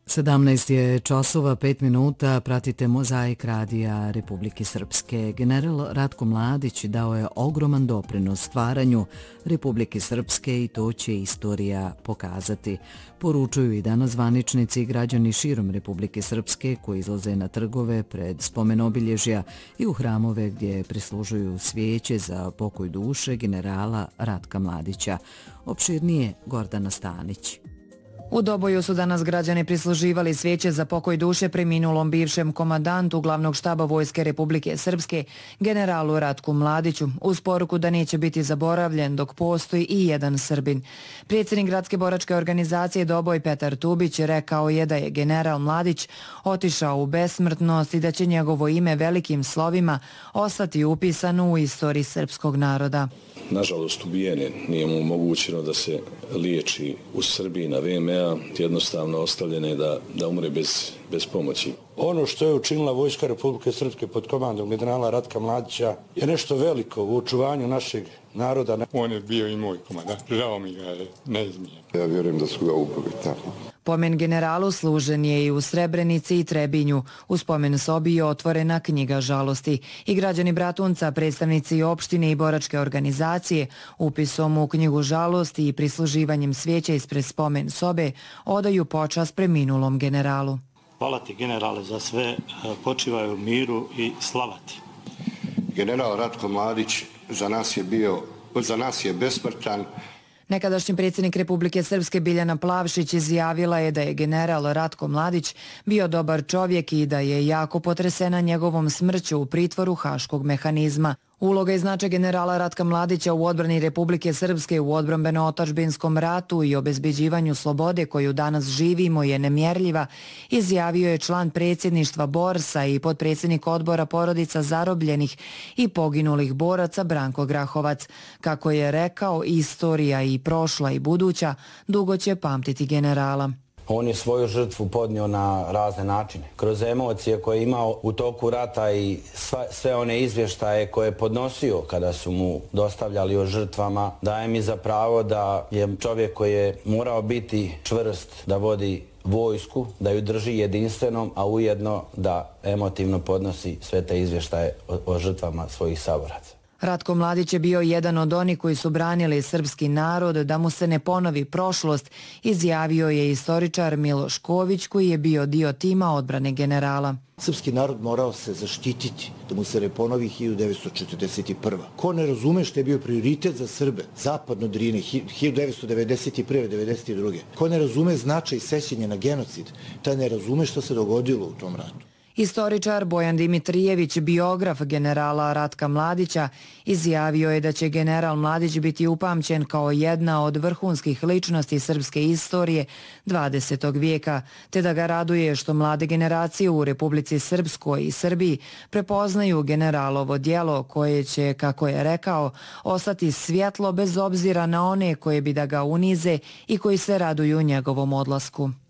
17 je časova 5 minuta, pratite Mozaik radija Republike Srpske. General Ratko Mladić dao je ogroman doprinos stvaranju Republike Srpske i to će istorija pokazati. Poručuju i danas zvaničnici i građani širom Republike Srpske koji izlaze na trgove pred spomen obilježja i u hramove gdje prislužuju svijeće za pokoj duše generala Ratka Mladića. Opširnije Gordana Stanić. U Doboju su danas građani prisluživali svijeće za pokoj duše preminulom bivšem komandantu glavnog štaba Vojske Republike Srpske, generalu Ratku Mladiću, uz poruku da neće biti zaboravljen dok postoji i jedan Srbin. Predsjednik gradske boračke organizacije Doboj Petar Tubić rekao je da je general Mladić otišao u besmrtnost i da će njegovo ime velikim slovima ostati upisano u istoriji srpskog naroda. Nažalost, ubijen je, nije mu omogućeno da se liječi u Srbiji na VMA, jednostavno ostavljen je da umre bez pomoći. Ono što je učinila Vojska Republike Srpske pod komandom generala Ratka Mladića je nešto veliko u očuvanju našeg naroda. On je bio i moj komandant, žao mi ga je neizmjerno. Ja vjerujem da su ga ubili tamo. Pomen generalu služen je i u Srebrenici i Trebinju. U spomen sobi je otvorena knjiga žalosti. I građani Bratunca, predstavnici opštine i boračke organizacije, upisom u knjigu žalosti i prisluživanjem svijeća ispred spomen sobe odaju počast preminulom generalu. Hvala ti, generale, za sve, počivaju u miru i slava ti. General Ratko Mladić za nas je besmrtan. Nekadašnji predsjednik Republike Srpske Biljana Plavšić izjavila je da je general Ratko Mladić bio dobar čovjek i da je jako potresena njegovom smrću u pritvoru Haškog mehanizma. Uloga i značaj generala Ratka Mladića u odbrani Republike Srpske u odbrambeno-otadžbinskom ratu i obezbeđivanju slobode koju danas živimo je nemjerljiva, izjavio je član predsjedništva Borsa i potpredsjednik odbora porodica zarobljenih i poginulih boraca Branko Grahovac. Kako je rekao, istorija i prošla i buduća dugo će pamtiti generala. On je svoju žrtvu podnio na razne načine. Kroz emocije koje je imao u toku rata i sve one izvještaje koje je podnosio kada su mu dostavljali o žrtvama, daje mi za pravo da je čovjek koji je morao biti čvrst, da vodi vojsku, da ju drži jedinstvenom, a ujedno da emotivno podnosi sve te izvještaje o žrtvama svojih saboraca. Ratko Mladić je bio jedan od onih koji su branili srpski narod da mu se ne ponovi prošlost, izjavio je istoričar Miloš Ković koji je bio dio tima odbrane generala. Srpski narod morao se zaštititi da mu se ne ponovi 1941. Ko ne razume što je bio prioritet za Srbe, zapadno Drine, 1991. 1992. Ko ne razume značaj sećanja na genocid, taj ne razume što se dogodilo u tom ratu. Istoričar Bojan Dimitrijević, biograf generala Ratka Mladića, izjavio je da će general Mladić biti upamćen kao jedna od vrhunskih ličnosti srpske istorije 20. vijeka, te da ga raduje što mlade generacije u Republici Srpskoj i Srbiji prepoznaju generalovo djelo koje će, kako je rekao, ostati svjetlo bez obzira na one koje bi da ga unize i koji se raduju njegovom odlasku.